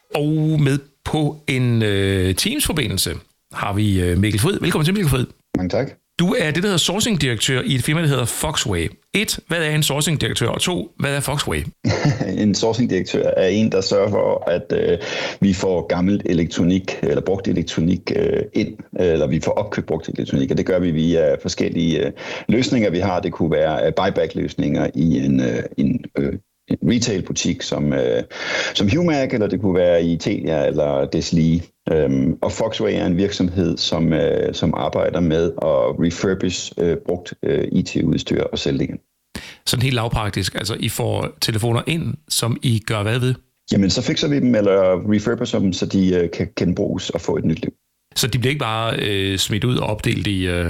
Og med på en Teams-forbindelse har vi Mikkel Frid. Velkommen til, Mikkel Frid. Mange tak. Du er det, der hedder sourcing-direktør i et firma, der hedder Foxway. 1. Hvad er en sourcing-direktør? Og 2. Hvad er Foxway? En sourcing-direktør er en, der sørger for, at vi får gammelt elektronik, eller brugt elektronik ind, eller vi får opkøbt brugt elektronik, og det gør vi via forskellige løsninger, vi har. Det kunne være buyback-løsninger i en retail-butik som Humac, eller det kunne være i Telia eller Deslige. Og Foxway er en virksomhed, som arbejder med at refurbish brugt IT-udstyr og sælge det igen. Sådan helt lavpraktisk, altså I får telefoner ind, som I gør hvad ved? Jamen, så fikser vi dem, eller refurbish dem, så de kan genbruges og få et nyt liv. Så de bliver ikke bare smidt ud og opdelt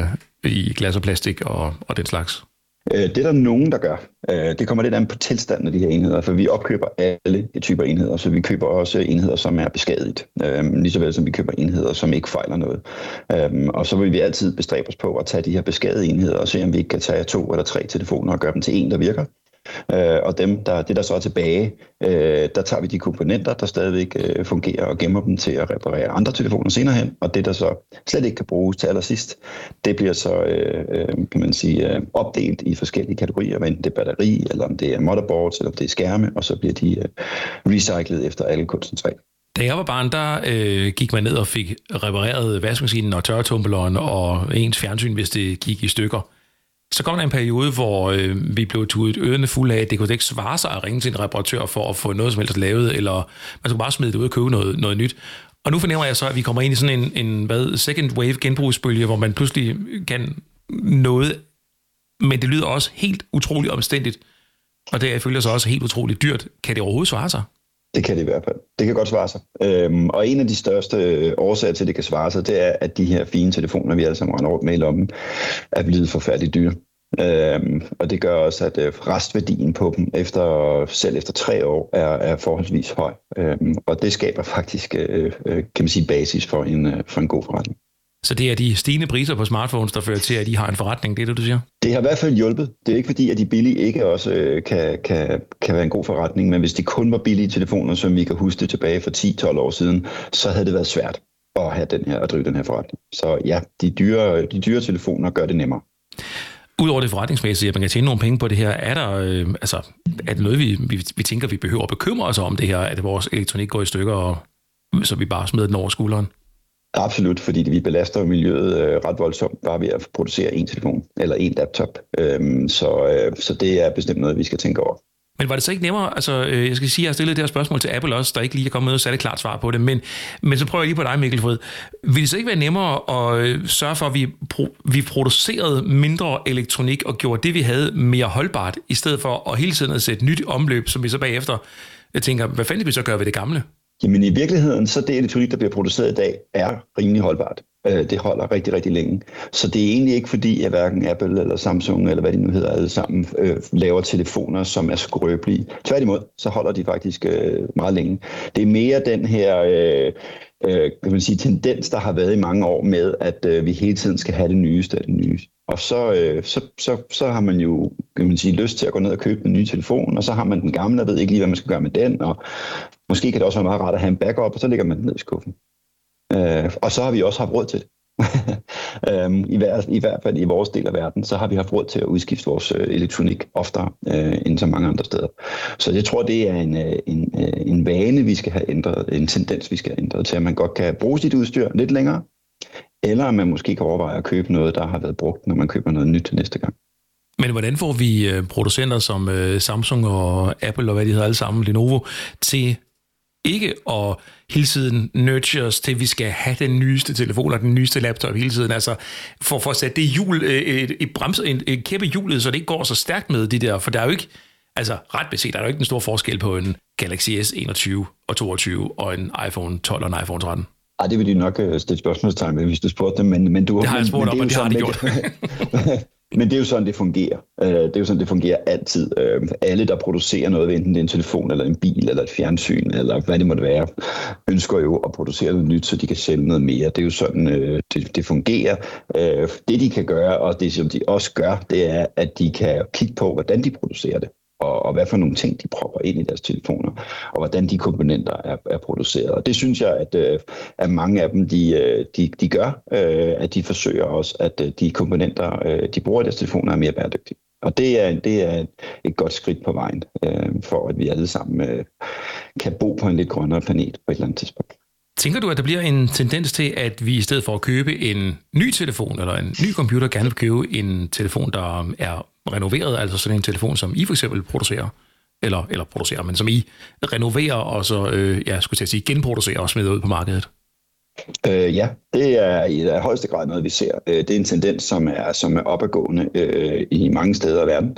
i glas og plastik og den slags? Det er der nogen, der gør. Det kommer lidt an på tilstanden af de her enheder, for vi opkøber alle typer enheder, så vi køber også enheder, som er beskadiget, lige så vel som vi køber enheder, som ikke fejler noget. Og så vil vi altid bestræbe os på at tage de her beskadigede enheder og se, om vi ikke kan tage 2 eller 3 telefoner og gøre dem til en, der virker. Og det der så er tilbage, der tager vi de komponenter, der stadigvæk fungerer, og gemmer dem til at reparere andre telefoner senere hen, og det der så slet ikke kan bruges til allersidst, det bliver så, kan man sige, opdelt i forskellige kategorier, hvad enten det er batteri, eller om det er motherboards, eller om det er skærme, og så bliver de recyclet efter alle kunstens regler. Da jeg var barn, der gik man ned og fik repareret vaskemaskinen og tørretumbleren og ens fjernsyn, hvis det gik i stykker. Så kom der en periode, hvor vi blev tudet ørerne fulde af, at det kunne ikke svare sig at ringe til en reparatør for at få noget som helst lavet, eller man skulle bare smide det ud og købe noget nyt. Og nu fornemmer jeg så, at vi kommer ind i sådan en second wave genbrugsbølge, hvor man pludselig kan noget, men det lyder også helt utroligt omstændigt, og det følger så også helt utroligt dyrt. Kan det overhovedet svare sig? Det kan det i hvert fald. Det kan godt svare sig. Og en af de største årsager til, at det kan svare sig, det er, at de her fine telefoner, vi alle sammen render rundt med i lommen, er blevet forfærdeligt dyre. Og det gør også, at restværdien på dem selv efter 3 år er forholdsvis høj. Og det skaber faktisk, kan man sige, basis for en god forretning. Så det er de stigende priser på smartphones, der fører til, at de har en forretning, det er det, du siger? Det har i hvert fald hjulpet. Det er ikke fordi, at de billige ikke også kan være en god forretning, men hvis de kun var billige telefoner, som vi kan huske det tilbage for 10-12 år siden, så havde det været svært at drive den her forretning. Så ja, de dyre telefoner gør det nemmere. Udover det forretningsmæssige, at man kan tjene nogle penge på det her, er det noget, vi tænker, vi behøver at bekymre os om det her, at vores elektronik går i stykker, og så vi bare smider den over skulderen? Absolut, fordi vi belaster miljøet ret voldsomt bare ved at producere en telefon eller en laptop. Så det er bestemt noget, vi skal tænke over. Men var det så ikke nemmere, jeg skal sige, at jeg har stillet det her spørgsmål til Apple også, der ikke lige er kommet med noget særligt klart svar på det, men så prøver jeg lige på dig, Mikkel Frid. Vil det så ikke være nemmere at sørge for, at vi producerede mindre elektronik og gjorde det, vi havde, mere holdbart, i stedet for at hele tiden at sætte nyt omløb, som vi så bagefter tænker, hvad fanden vi så gøre ved det gamle? Jamen i virkeligheden, så det elektronik, der bliver produceret i dag, er rimelig holdbart. Det holder rigtig, rigtig længe. Så det er egentlig ikke fordi, at hverken Apple eller Samsung, eller hvad de nu hedder alle sammen, laver telefoner, som er skrøbelige. Tværtimod, så holder de faktisk meget længe. Det er mere den her kan man sige, tendens, der har været i mange år med, at vi hele tiden skal have det nyeste af det nye. Og så har man jo, kan man sige, lyst til at gå ned og købe en ny telefon, og så har man den gamle, og ved ikke lige, hvad man skal gøre med den, og måske kan det også være meget rart at have en backup, og så lægger man den ned i skuffen. Og så har vi også haft råd til det. I hvert fald i vores del af verden, så har vi haft råd til at udskifte vores elektronik oftere end så mange andre steder. Så jeg tror, det er en vane, vi skal have ændret, en tendens, vi skal have ændret til, at man godt kan bruge sit udstyr lidt længere, eller at man måske kan overveje at købe noget, der har været brugt, når man køber noget nyt til næste gang. Men hvordan får vi producenter som Samsung og Apple og hvad de hedder alle sammen, Lenovo, til ikke at hele tiden nurture os til, at vi skal have den nyeste telefon og den nyeste laptop hele tiden, altså for at sætte det hjul, et kæppe hjulet, så det ikke går så stærkt med de der, for der er jo ikke, altså ret beset, der er jo ikke en stor forskel på en Galaxy S21 og 22 og en iPhone 12 og en iPhone 13. Ej, det vil de nok stille spørgsmålstegn med, hvis du spurgte dem, men du... Det har jeg spurgt om, og det har de gjort. Men det er jo sådan, det fungerer. Det er jo sådan, det fungerer altid. Alle, der producerer noget, enten det er en telefon, eller en bil, eller et fjernsyn, eller hvad det måtte være, ønsker jo at producere noget nyt, så de kan sælge noget mere. Det er jo sådan, det fungerer. Det, de kan gøre, og det, som de også gør, det er, at de kan kigge på, hvordan de producerer det. og hvad for nogle ting de propper ind i deres telefoner, og hvordan de komponenter er produceret. Og det synes jeg, at mange af dem, de gør, at de forsøger også, at de komponenter, de bruger i deres telefoner, er mere bæredygtige. Og det er et godt skridt på vejen, for at vi alle sammen kan bo på en lidt grønnere planet på et eller andet tidspunkt. Tænker du, at der bliver en tendens til, at vi i stedet for at købe en ny telefon eller en ny computer, gerne vil købe en telefon, der er renoveret, altså sådan en telefon, som I for eksempel producerer, eller producerer, men som I renoverer og så, genproducerer og smider ud på markedet? Ja, det er i højeste grad noget, vi ser. Det er en tendens, som er opadgående i mange steder i verden,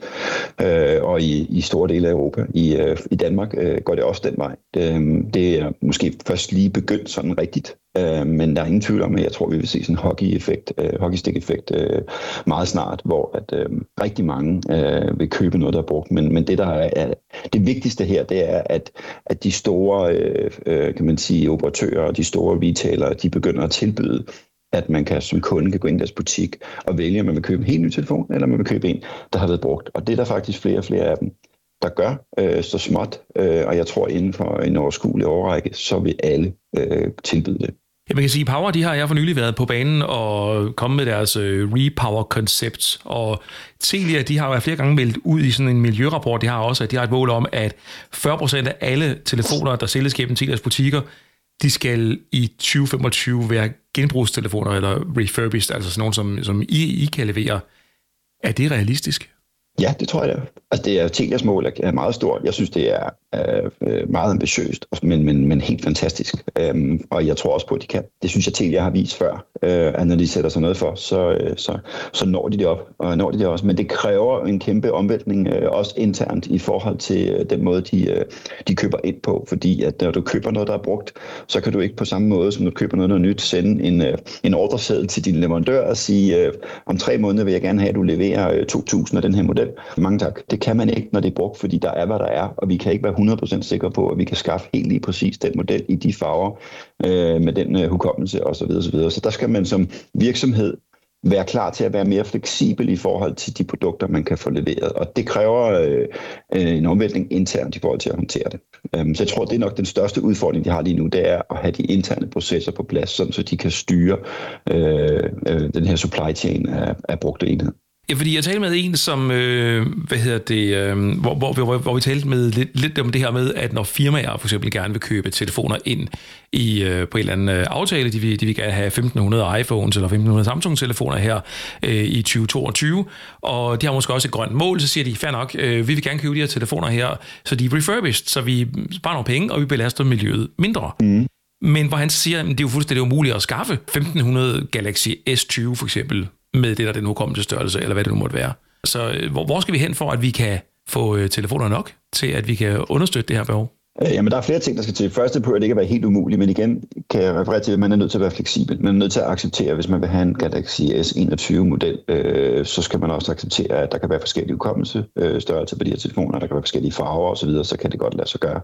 og i store dele af Europa. I Danmark går det også den vej. Det er måske først lige begyndt sådan rigtigt, men der er ingen tvivl om, at jeg tror, vi vil se sådan en hockeystick-effekt meget snart, hvor at rigtig mange vil købe noget, der er brugt. Men det, der er det vigtigste her, det er, at de store kan man sige, operatører og de store retailer, de begynder at tilbyde, at man som kunde kan gå ind i deres butik og vælge, om man vil købe en helt ny telefon, eller man vil købe en, der har været brugt. Og det er der faktisk flere og flere af dem, der gør så småt. Og jeg tror, inden for en overskuelig årrække, så vil alle tilbyde det. Ja, man kan sige, Power, de har jeg for nylig været på banen og kommet med deres Repower-koncept, og Telia, de har jo flere gange meldt ud i sådan en miljørapport, de har også, at de har et mål om, at 40% af alle telefoner, der sælges gennem Telias butikker, de skal i 2025 være genbrugstelefoner eller refurbished, altså sådan nogle, som I kan levere. Er det realistisk? Ja, det tror jeg da. Altså, det er Telias mål er meget stort. Jeg synes, det er meget ambitiøst, men helt fantastisk. Og jeg tror også på, at de kan. Det synes jeg, Telia har vist før, at når de sætter sig noget for, så når de det op. Og når de det også. Men det kræver en kæmpe omvæltning, også internt i forhold til den måde, de køber ind på. Fordi at når du køber noget, der er brugt, så kan du ikke på samme måde, som du køber noget nyt, sende en ordreseddel til din leverandør og sige, om 3 måneder vil jeg gerne have, at du leverer 2.000 af den her model. Mange tak. Det kan man ikke, når det er brugt, fordi der er, hvad der er, og vi kan ikke være 100% sikre på, at vi kan skaffe helt lige præcis den model i de farver, med den hukommelse osv. Så der skal man som virksomhed være klar til at være mere fleksibel i forhold til de produkter, man kan få leveret. Og det kræver en omvæltning internt i forhold til at håndtere det. Så jeg tror, det er nok den største udfordring, de har lige nu, det er at have de interne processer på plads, sådan så de kan styre den her supply chain af brugte enheder. Ja, fordi jeg talte med en, som, hvor vi talte med lidt om det her med, at når firmaer for eksempel gerne vil købe telefoner ind på en eller anden aftale, de vil gerne have 1.500 iPhones eller 1.500 Samsung-telefoner her i 2022, og de har måske også et grønt mål, så siger de, fair nok, vi vil gerne købe de her telefoner her, så de er refurbished, så vi sparer nogle penge, og vi belaster miljøet mindre. Mm. Men hvor han siger, at det er jo fuldstændig umuligt at skaffe 1.500 Galaxy S20 for eksempel, med det der den hukommelse størrelse, eller hvad det nu måtte være. Så hvor skal vi hen for, at vi kan få telefoner nok til, at vi kan understøtte det her behov? Jamen, der er flere ting, der skal til. Først behøver det ikke at være helt umuligt, men igen kan jeg referere til, at man er nødt til at være fleksibel. Man er nødt til at acceptere, hvis man vil have en Galaxy S21-model, så skal man også acceptere, at der kan være forskellige hukommelsestørrelser på de her telefoner, der kan være forskellige farver osv., så kan det godt lade sig gøre.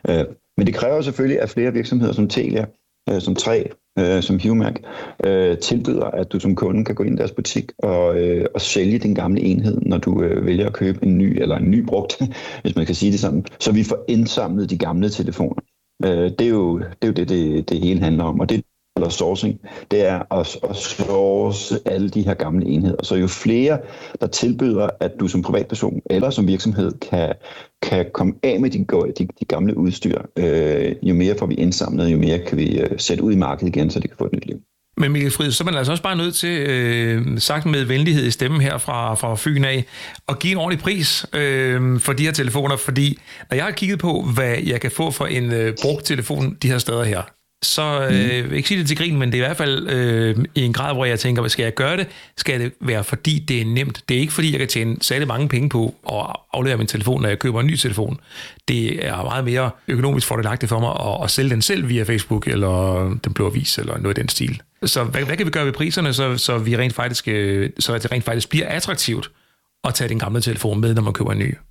Men det kræver selvfølgelig, at flere virksomheder som Telia, som 3, som HuMac, tilbyder, at du som kunde kan gå ind i deres butik og sælge din gamle enhed, når du vælger at købe en ny eller en ny brugt, hvis man kan sige det sådan, så vi får indsamlet de gamle telefoner. Det er jo det hele handler om, og det eller sourcing, det er at source alle de her gamle enheder. Så jo flere, der tilbyder, at du som privatperson eller som virksomhed kan komme af med de gamle udstyr, jo mere får vi indsamlet, jo mere kan vi sætte ud i markedet igen, så det kan få et nyt liv. Men Mikkel Fried, så er man altså også bare nødt til, sagt med venlighed i stemmen her fra Fyn af, at give en ordentlig pris for de her telefoner, fordi når jeg har kigget på, hvad jeg kan få for en brugt telefon de her steder her, så ikke sige det til grin, men det er i hvert fald i en grad, hvor jeg tænker, skal jeg gøre det? Skal det være, fordi det er nemt? Det er ikke, fordi jeg kan tjene særlig mange penge på at aflevere min telefon, når jeg køber en ny telefon. Det er meget mere økonomisk fordelagtigt for mig at sælge den selv via Facebook, eller Den Blå Avis, eller noget i den stil. Så hvad kan vi gøre ved priserne, så det rent faktisk bliver attraktivt at tage den gamle telefon med, når man køber en ny?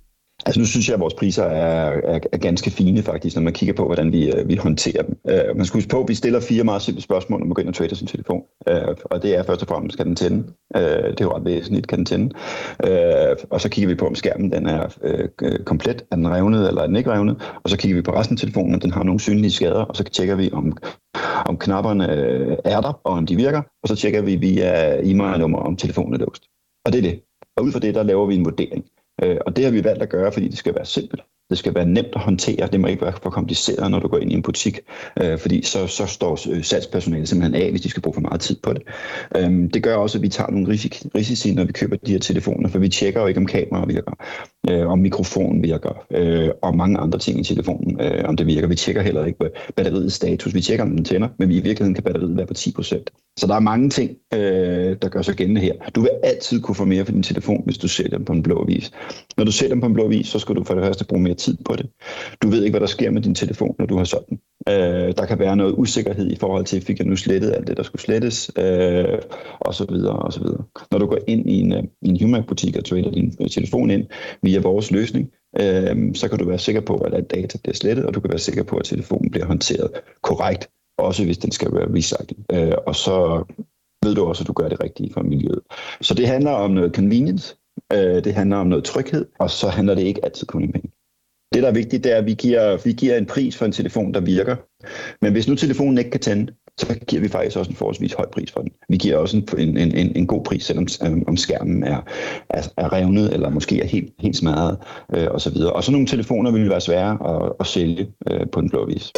Altså nu synes jeg, at vores priser er ganske fine faktisk, når man kigger på, hvordan vi håndterer dem. Man skal huske på, at vi stiller 4 meget simple spørgsmål, når man går ind og trader sin telefon. Og det er først og fremmest, skal den tænde? Det er jo ret væsentligt, kan den tænde? Og så kigger vi på, om skærmen den er komplet. Er den revnet, eller er den ikke revnet? Og så kigger vi på resten af telefonen, om den har nogle synlige skader. Og så tjekker vi, om knapperne er der, og om de virker. Og så tjekker vi via e-mail-nummer, om telefonen er låst. Og det er det. Og ud fra det, der laver vi en vurdering. Og det har vi valgt at gøre, fordi det skal være simpelt. Det skal være nemt at håndtere. Det må ikke være for kompliceret, når du går ind i en butik, fordi så står salgspersonalet simpelthen af, hvis de skal bruge for meget tid på det. Det gør også, at vi tager nogle risici, når vi køber de her telefoner, for vi tjekker jo ikke, om kameraer virker, om mikrofonen virker, og mange andre ting i telefonen, om det virker. Vi tjekker heller ikke batteriets status. Vi tjekker, om den tænder, men i virkeligheden kan batteriet være på 10%. Så der er mange ting, der gør sig gældende her. Du vil altid kunne få mere for din telefon, hvis du sælger den på en blå avis. Når du sælger den på en blå avis, så skal du for det første bruge mere tid på det. Du ved ikke, hvad der sker med din telefon, når du har solgt den. Der kan være noget usikkerhed i forhold til, fik jeg nu slettet alt det, der skulle slettes, og så videre, og så videre. Når du går ind i en HUMAC-butik og trader din telefon ind via vores løsning, så kan du være sikker på, at alt data bliver slettet, og du kan være sikker på, at telefonen bliver håndteret korrekt, også hvis den skal være recyclet. Og så ved du også, at du gør det rigtige for miljøet. Så det handler om noget convenience, det handler om noget tryghed, og så handler det ikke altid kun om penge. Det, der er vigtigt, det er, at vi giver en pris for en telefon, der virker. Men hvis nu telefonen ikke kan tænde, så giver vi faktisk også en forholdsvis høj pris for den. Vi giver også en god pris, selvom om skærmen er revnet, eller måske er helt smadret, osv. Og så nogle telefoner vil være svære at sælge på den blå vis.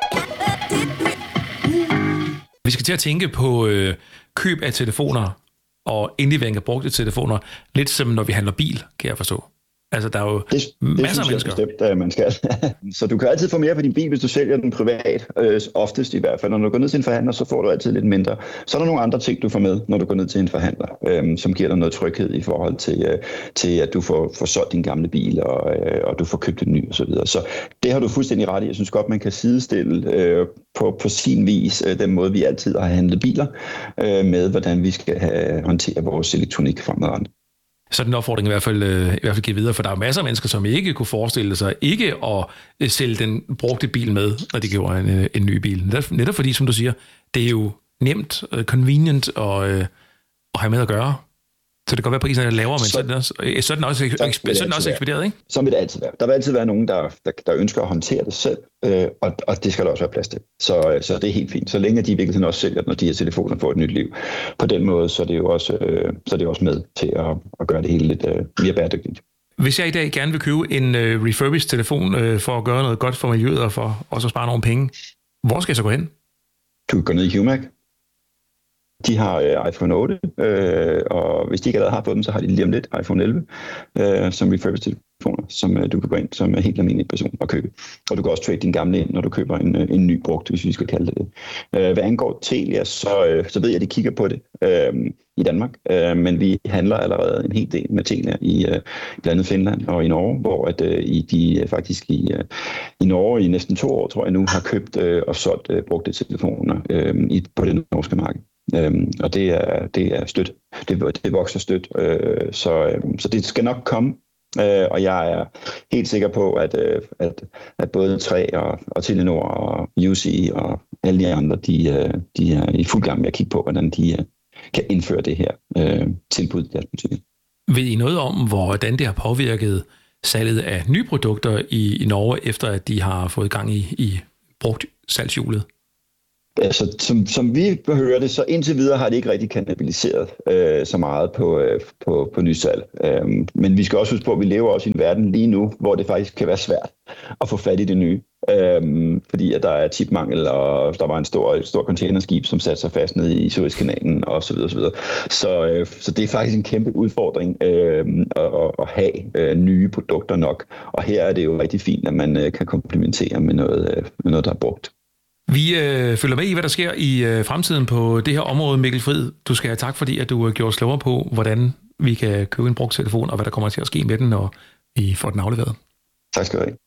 Vi skal til at tænke på køb af telefoner og indlevering af brugte telefoner, lidt som når vi handler bil, kan jeg forstå. Altså, der er jo masser af mennesker. Det bestemt, man skal. Så du kan altid få mere for din bil, hvis du sælger den privat, oftest i hvert fald. Når du går ned til en forhandler, så får du altid lidt mindre. Så er der nogle andre ting, du får med, når du går ned til en forhandler, som giver dig noget tryghed i forhold til at du får solgt din gamle bil, og du får købt en ny osv. Så det har du fuldstændig ret i. Jeg synes godt, man kan sidestille på sin vis den måde, vi altid har handlet biler, med hvordan vi skal håndtere vores elektronik fremadrettet. Så den opfordring i hvert fald give videre, for der er masser af mennesker, som ikke kunne forestille sig ikke at sælge den brugte bil med, når de køber en ny bil. Netop fordi, som du siger, det er jo nemt, convenient at have med at gøre. Så det kan godt være, at prisen er lavere, men så er den også ekspederet, ikke? Så vil det altid være. Der vil altid være nogen, der ønsker at håndtere det selv, og det skal der også være plads til. Så det er helt fint. Så længe de i virkeligheden også sælger, når de her telefoner får et nyt liv. På den måde, så er det jo også med til at gøre det hele lidt mere bæredygtigt. Hvis jeg i dag gerne vil købe en refurbished telefon for at gøre noget godt for miljøet og for også at spare nogle penge, hvor skal jeg så gå hen? Du kan gå ned i HUMAC. De har iPhone 8, og hvis de ikke allerede har fået dem, så har de lige om lidt iPhone 11, som refurbished telefoner, som du kan gå ind som helt almindelig person og købe. Og du kan også trade din gamle ind, når du køber en ny brugt, hvis vi skal kalde det det. Hvad angår Telia, så ved jeg, at de kigger på det i Danmark, men vi handler allerede en hel del med Telia i blandt andet Finland og i Norge, hvor de faktisk i Norge i næsten 2 år, tror jeg nu, har købt og solgt brugte telefoner på det norske marked. Og det er stødt. Det vokser stødt, så det skal nok komme. Og jeg er helt sikker på, at både 3 og Telenor og UC og alle de andre, de er i fuld gang med at kigge på, hvordan de kan indføre det her tilbud i deres butikker. Ved I noget om, hvordan det har påvirket salget af nye produkter i Norge, efter at de har fået gang i brugt salgshjulet? Altså, som vi hører det, så indtil videre har det ikke rigtig kannibaliseret så meget på nysalg. Men vi skal også huske på, at vi lever også i en verden lige nu, hvor det faktisk kan være svært at få fat i det nye. Fordi at der er chipmangel, og der var en stor containerskib, som satte sig fast nede i Suezkanalen og så videre, så videre. Så det er faktisk en kæmpe udfordring at have nye produkter nok. Og her er det jo rigtig fint, at man kan komplementere med noget der er brugt. Vi følger med i, hvad der sker i fremtiden på det her område, Mikkel Fried. Du skal have tak, fordi at du gjorde slåere på, hvordan vi kan købe en brugt telefon, og hvad der kommer til at ske med den, når vi får den afleveret. Tak skal du have.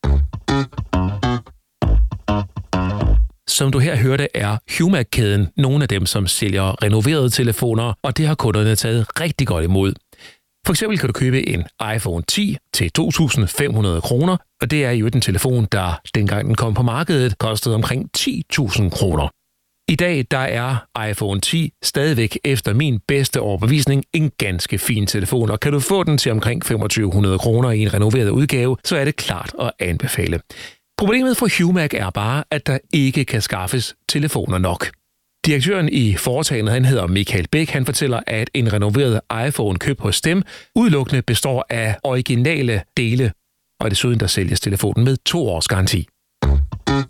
Som du her hørte, er HUMAC-kæden nogle af dem, som sælger renoverede telefoner, og det har kunderne taget rigtig godt imod. For eksempel kan du købe en iPhone 10 til 2.500 kroner, og det er jo en telefon, der dengang den kom på markedet, kostede omkring 10.000 kroner. I dag der er iPhone 10 stadigvæk efter min bedste overbevisning en ganske fin telefon, og kan du få den til omkring 2.500 kroner i en renoveret udgave, så er det klart at anbefale. Problemet for HUMAC er bare, at der ikke kan skaffes telefoner nok. Direktøren i foretagendet, han hedder Michael Bæk, han fortæller, at en renoveret iPhone købt hos dem udelukkende består af originale dele, og desuden der sælges telefonen med 2 års garanti.